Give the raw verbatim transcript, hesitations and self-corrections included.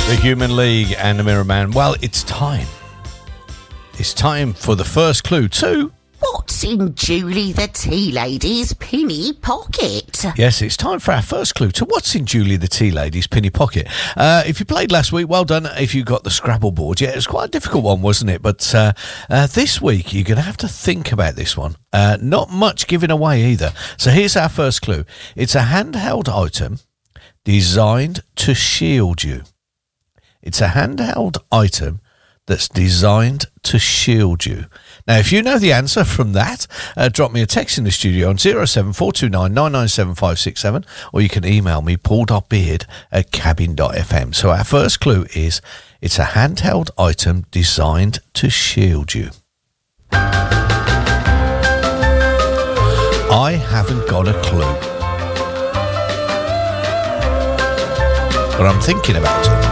The Human League and the Mirror Man. Well, it's time. It's time for the first clue to... What's in Julie the Tea Lady's pinny pocket? Yes, it's time for our first clue to what's in Julie the Tea Lady's pinny pocket. Uh, if you played last week, well done. If you got the Scrabble board, yeah, it was quite a difficult one, wasn't it? But uh, uh, this week, you're going to have to think about this one. Uh, not much giving away either. So here's our first clue. It's a handheld item designed to shield you. It's a handheld item that's designed to shield you. Now, if you know the answer from that, uh, drop me a text in the studio on zero seven four two nine nine nine seven five six seven, or you can email me, paul.beard at cabin dot f m. So our first clue is, it's a handheld item designed to shield you. I haven't got a clue, but I'm thinking about it.